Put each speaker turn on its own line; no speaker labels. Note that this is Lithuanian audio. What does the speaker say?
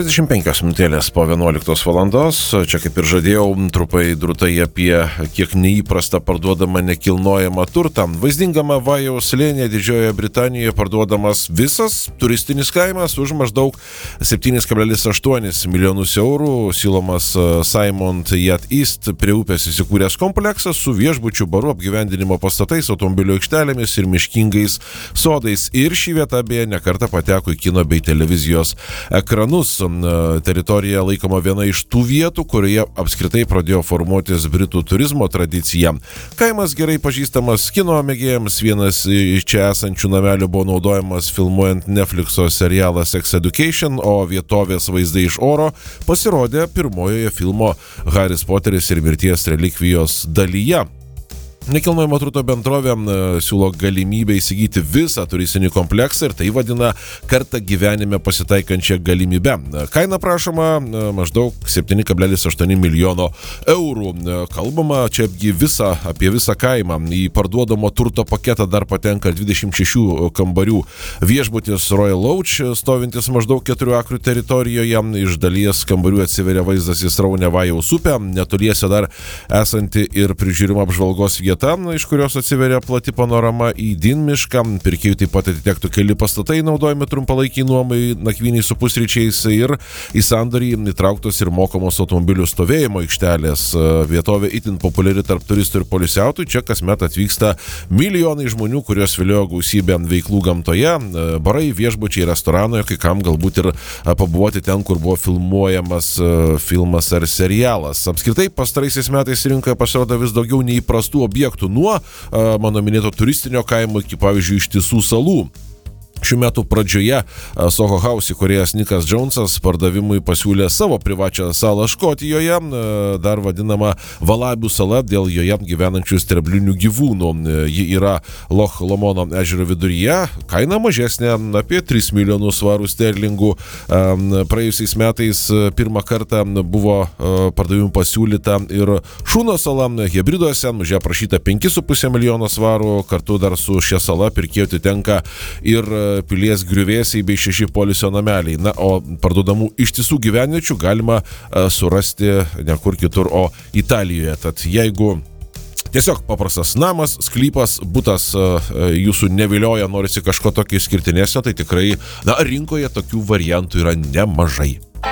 45 minutėlės po 11 valandos. Čia kaip ir žadėjau, trupai drūtai apie kiek neįprastą parduodamą nekilnojamą turtą. Vaizdingame Vajaus slėnyje Didžiojoje Britanijoje parduodamas visas turistinis kaimas už maždaug 7,8 milijonus eurų. Siūlomas Simon Yacht East prie upės įsikūręs kompleksas su viešbučių, baru, apgyvendinimo pastatais, automobilio aikštelėmis ir miškingais sodais. Ir ši vieta beje nekartą pateko į kino bei televizijos ekranus. Teritorija laikoma viena iš tų vietų, kurioje apskritai pradėjo formuotis Britų turizmo tradicija. Kaimas gerai pažįstamas kino mėgėjams, vienas iš čia esančių namelių buvo naudojamas filmuojant Netflixo serialą Sex Education, o vietovės vaizdai iš oro pasirodė pirmojoje filmo Haris Poteris ir mirties relikvijos dalyje. Nekilnojamo turto bendrovė siūlo galimybę įsigyti visą turistinį kompleksą ir tai vadina kartą gyvenime pasitaikančią galimybę. Kaina prašoma maždaug 7,8 milijono eurų. Kalbama čia apie visą kaimą. Į parduodamo turto paketą dar patenka 26 kambarių viešbutis Royal Lodge, stovintis maždaug 4 akrų teritorijoje. Iš dalies kambarių atsiveria vaizdas į sraunę Vajaus upę, netoliese dar esanti ir prižiūrima apžvalgos vieta, iš kurios atsiveria plati panorama į Din mišką. Pirkėjų taip pat atitektų keli pastatai naudojami trumpalaikiai nuomai, nakvyniai su pusryčiais, ir į sandorį įtrauktos ir mokamos automobilių stovėjimo aikštelės. Vietovė itin populiari tarp turistų ir poilsiautojų. Čia kasmet atvyksta milijonai žmonių, kurios viliojo gausybę veiklų gamtoje, barai, viešbučiai, restoranai, kai kam galbūt ir pabuvoti ten, kur buvo filmuojamas filmas ar serialas. Apskritai pastaraisiais metais rinkoje pasirodo vis daugiau neįprastų objektų, nuo mano minėto turistinio kaimo iki, pavyzdžiui, ištisų salų. Šių metų pradžioje Soho House įkūrėjas Nikas Jonesas pardavimui pasiūlė savo privačią salą Škotijoje, dar vadinama Valabių sala, dėl joje gyvenančių sterblinių gyvūnų. Ji yra Loch Lomono ežero viduryje, kaina mažesnė apie 3 milijonus svarų sterlingų. Praėjusiais metais pirmą kartą buvo pardavimų pasiūlyta ir Šūno sala Hebriduose, už ją prašyta 5,5 milijono svarų, kartu dar su šia sala pirkėjų atitenka ir pilies griuvėsiai bei 6 poilsio nameliai. Na, o parduodamų ištisų gyvenviečių galima surasti ne kur kitur, o Italijoje. Tad jeigu tiesiog paprastas namas, sklypas, butas jūsų nevilioja, norisi kažko tokio išskirtinesnio, tai tikrai rinkoje tokių variantų yra nemažai.